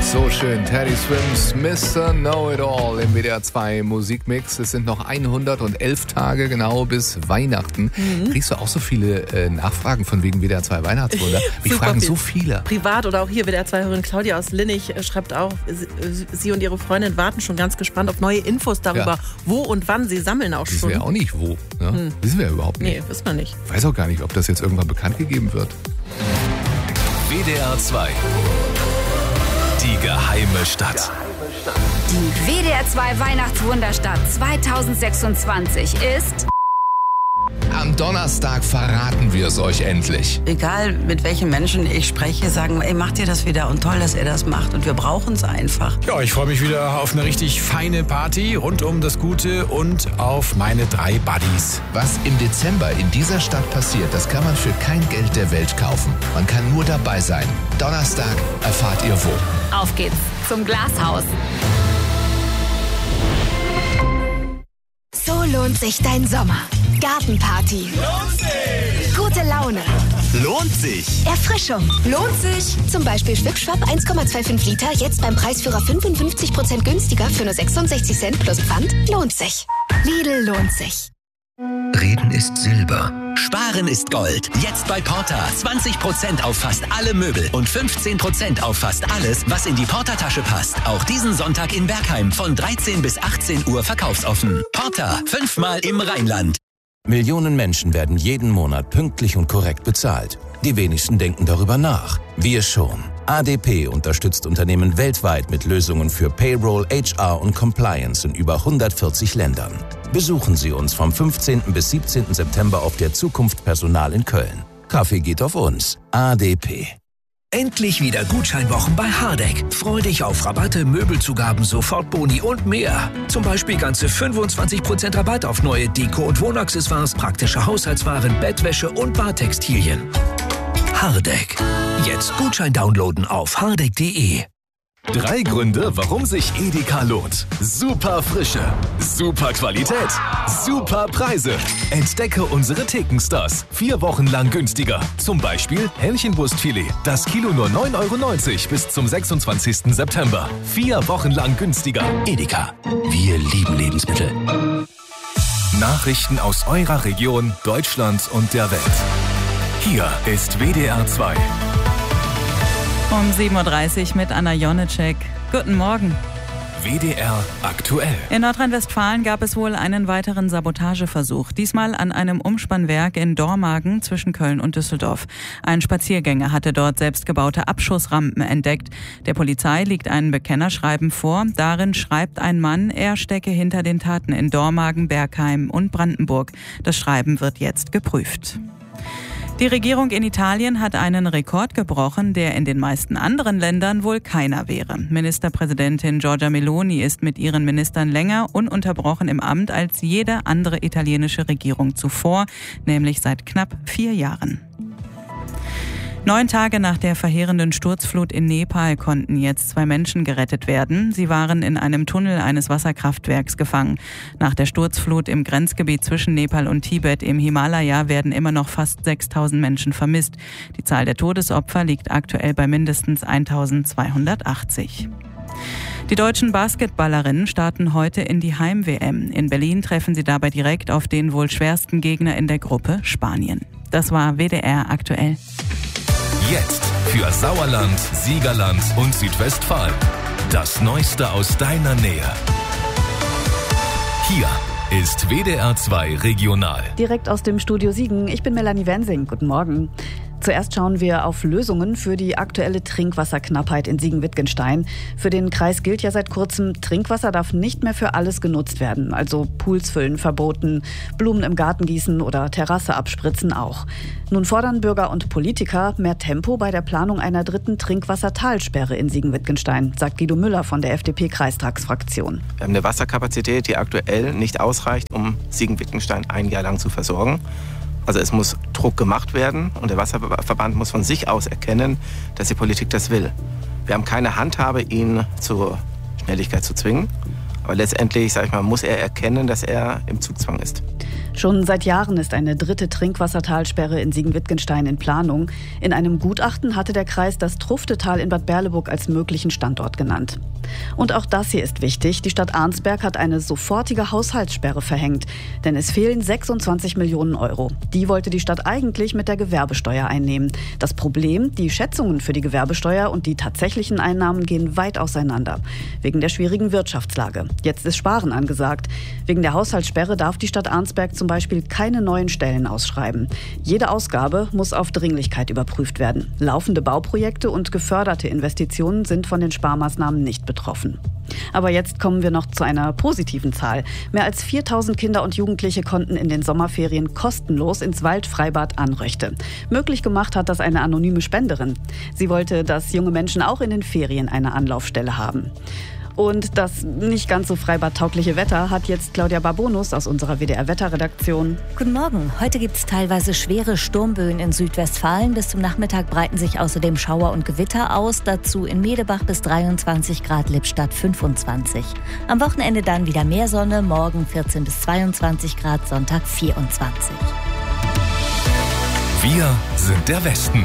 So schön, Teddy Swims, Mr. Know-It-All im WDR 2 Musikmix. Es sind noch 111 Tage genau bis Weihnachten. Kriegst du auch so viele Nachfragen von wegen WDR 2 Weihnachtswunder? Mich fragen so viele. Privat oder auch hier WDR 2-Hörerin Claudia aus Linnich schreibt auch, sie und ihre Freundin warten schon ganz gespannt auf neue Infos darüber, wo und wann sie sammeln auch schon. Wissen wir auch nicht wo. Ne? Wissen wir überhaupt nicht. Nee, wissen wir nicht. Ich weiß auch gar nicht, ob das jetzt irgendwann bekannt gegeben wird. WDR 2. Die geheime Stadt. Die WDR 2 Weihnachtswunderstadt 2026 ist... Am Donnerstag verraten wir es euch endlich. Egal mit welchen Menschen ich spreche, sagen, ey, macht ihr das wieder und toll, dass ihr das macht und wir brauchen es einfach. Ja, ich freue mich wieder auf eine richtig feine Party rund um das Gute und auf meine 3 Buddies. Was im Dezember in dieser Stadt passiert, das kann man für kein Geld der Welt kaufen. Man kann nur dabei sein. Donnerstag erfahrt ihr wo. Auf geht's zum Glashaus. So lohnt sich dein Sommer. Gartenparty. Lohnt sich! Gute Laune. Lohnt sich! Erfrischung. Lohnt sich. Zum Beispiel Schwip-Schwapp 1,25 Liter, jetzt beim Preisführer 55% günstiger für nur 66 Cent plus Pfand. Lohnt sich. Lidl lohnt sich. Reden ist Silber. Sparen ist Gold. Jetzt bei Porta. 20% auf fast alle Möbel und 15% auf fast alles, was in die Porta-Tasche passt. Auch diesen Sonntag in Bergheim von 13 bis 18 Uhr verkaufsoffen. Porta. 5-mal im Rheinland. Millionen Menschen werden jeden Monat pünktlich und korrekt bezahlt. Die wenigsten denken darüber nach. Wir schon. ADP unterstützt Unternehmen weltweit mit Lösungen für Payroll, HR und Compliance in über 140 Ländern. Besuchen Sie uns vom 15. bis 17. September auf der Zukunft Personal in Köln. Kaffee geht auf uns. ADP. Endlich wieder Gutscheinwochen bei Hardegg. Freu dich auf Rabatte, Möbelzugaben, Sofortboni und mehr. Zum Beispiel ganze 25% Rabatt auf neue Deko- und Wohnaccessoires, praktische Haushaltswaren, Bettwäsche und Badtextilien. Hardegg. Jetzt Gutschein downloaden auf hardegg.de. 3 Gründe, warum sich Edeka lohnt. Super Frische, super Qualität, super Preise. Entdecke unsere Thekenstars. 4 Wochen lang günstiger. Zum Beispiel Hähnchenbrustfilet. Das Kilo nur 9,90 € bis zum 26. September. 4 Wochen lang günstiger. Edeka. Wir lieben Lebensmittel. Nachrichten aus eurer Region, Deutschland und der Welt. Hier ist WDR 2. Um 7.30 Uhr mit Anna Jonitschek. Guten Morgen. WDR aktuell. In Nordrhein-Westfalen gab es wohl einen weiteren Sabotageversuch. Diesmal an einem Umspannwerk in Dormagen zwischen Köln und Düsseldorf. Ein Spaziergänger hatte dort selbstgebaute Abschussrampen entdeckt. Der Polizei liegt ein Bekennerschreiben vor. Darin schreibt ein Mann, er stecke hinter den Taten in Dormagen, Bergheim und Brandenburg. Das Schreiben wird jetzt geprüft. Die Regierung in Italien hat einen Rekord gebrochen, der in den meisten anderen Ländern wohl keiner wäre. Ministerpräsidentin Giorgia Meloni ist mit ihren Ministern länger ununterbrochen im Amt als jede andere italienische Regierung zuvor, nämlich seit knapp 4 Jahren. 9 Tage nach der verheerenden Sturzflut in Nepal konnten jetzt 2 Menschen gerettet werden. Sie waren in einem Tunnel eines Wasserkraftwerks gefangen. Nach der Sturzflut im Grenzgebiet zwischen Nepal und Tibet im Himalaya werden immer noch fast 6.000 Menschen vermisst. Die Zahl der Todesopfer liegt aktuell bei mindestens 1.280. Die deutschen Basketballerinnen starten heute in die Heim-WM. In Berlin treffen sie dabei direkt auf den wohl schwersten Gegner in der Gruppe, Spanien. Das war WDR aktuell. Jetzt für Sauerland, Siegerland und Südwestfalen. Das Neueste aus deiner Nähe. Hier ist WDR 2 Regional. Direkt aus dem Studio Siegen. Ich bin Melanie Wensing. Guten Morgen. Zuerst schauen wir auf Lösungen für die aktuelle Trinkwasserknappheit in Siegen-Wittgenstein. Für den Kreis gilt ja seit kurzem, Trinkwasser darf nicht mehr für alles genutzt werden. Also Pools füllen verboten, Blumen im Garten gießen oder Terrasse abspritzen auch. Nun fordern Bürger und Politiker mehr Tempo bei der Planung einer 3. Trinkwassertalsperre in Siegen-Wittgenstein, sagt Guido Müller von der FDP-Kreistagsfraktion. Wir haben eine Wasserkapazität, die aktuell nicht ausreicht, um Siegen-Wittgenstein ein Jahr lang zu versorgen. Also es muss Druck gemacht werden und der Wasserverband muss von sich aus erkennen, dass die Politik das will. Wir haben keine Handhabe, ihn zur Schnelligkeit zu zwingen. Aber letztendlich, muss er erkennen, dass er im Zugzwang ist. Schon seit Jahren ist eine dritte Trinkwassertalsperre in Siegen-Wittgenstein in Planung. In einem Gutachten hatte der Kreis das Truftetal in Bad Berleburg als möglichen Standort genannt. Und auch das hier ist wichtig. Die Stadt Arnsberg hat eine sofortige Haushaltssperre verhängt. Denn es fehlen 26 Millionen Euro. Die wollte die Stadt eigentlich mit der Gewerbesteuer einnehmen. Das Problem, die Schätzungen für die Gewerbesteuer und die tatsächlichen Einnahmen gehen weit auseinander. Wegen der schwierigen Wirtschaftslage. Jetzt ist Sparen angesagt. Wegen der Haushaltssperre darf die Stadt Arnsberg zum Beispiel keine neuen Stellen ausschreiben. Jede Ausgabe muss auf Dringlichkeit überprüft werden. Laufende Bauprojekte und geförderte Investitionen sind von den Sparmaßnahmen nicht betroffen. Aber jetzt kommen wir noch zu einer positiven Zahl. Mehr als 4.000 Kinder und Jugendliche konnten in den Sommerferien kostenlos ins Waldfreibad Anröchte. Möglich gemacht hat das eine anonyme Spenderin. Sie wollte, dass junge Menschen auch in den Ferien eine Anlaufstelle haben. Und das nicht ganz so freibadtaugliche Wetter hat jetzt Claudia Barbonus aus unserer WDR-Wetterredaktion. Guten Morgen. Heute gibt es teilweise schwere Sturmböen in Südwestfalen. Bis zum Nachmittag breiten sich außerdem Schauer und Gewitter aus. Dazu in Medebach bis 23 Grad, Lippstadt 25. Am Wochenende dann wieder mehr Sonne. Morgen 14 bis 22 Grad, Sonntag 24. Wir sind der Westen.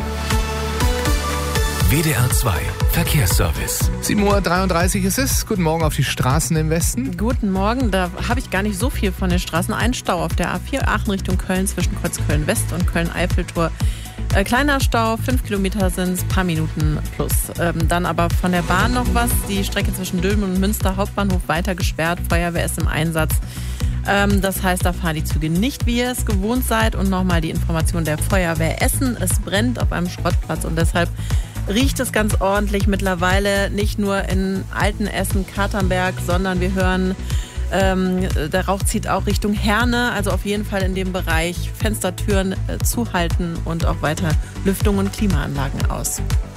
WDR 2 Verkehrsservice. 7:33 Uhr ist es. Guten Morgen auf die Straßen im Westen. Guten Morgen, da habe ich gar nicht so viel von den Straßen. Ein Stau auf der A4 Aachen Richtung Köln zwischen Kreuz Köln-West und Köln-Eiffeltor. Kleiner Stau, 5 Kilometer sind es, paar Minuten plus. Dann aber von der Bahn noch was. Die Strecke zwischen Dülmen und Münster Hauptbahnhof weiter gesperrt. Feuerwehr ist im Einsatz. Das heißt, da fahren die Züge nicht, wie ihr es gewohnt seid. Und nochmal die Information der Feuerwehr Essen. Es brennt auf einem Schrottplatz und deshalb riecht es ganz ordentlich mittlerweile, nicht nur in Altenessen, Katernberg, sondern wir hören, der Rauch zieht auch Richtung Herne, also auf jeden Fall in dem Bereich Fenstertüren zuhalten und auch weiter Lüftung und Klimaanlagen aus.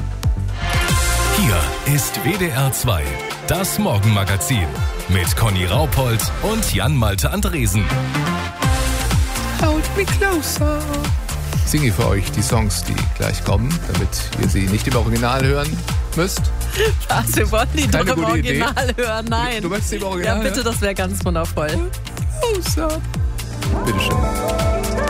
Hier ist WDR 2, das Morgenmagazin mit Conny Raupold und Jan-Malte Andresen. Hold me closer. Singe für euch die Songs, die gleich kommen, damit ihr sie nicht im Original hören müsst. Was, wir wollen die doch im Original Idee. hören? Nein. Du möchtest sie im Original hören? Ja, bitte, das wäre ganz wundervoll. Bitte schön.